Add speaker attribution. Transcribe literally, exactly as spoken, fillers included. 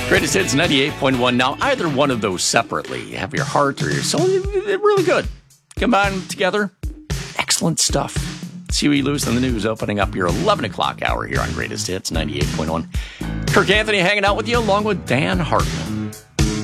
Speaker 1: Greatest Hits ninety-eight point one. Now, either one of those separately, have your heart or your soul, they're really good. Combine them together, excellent stuff. It's Huey Lewis and the News opening up your eleven o'clock hour here on Greatest Hits ninety-eight point one. Kirk Anthony hanging out with you along with Dan Hartman.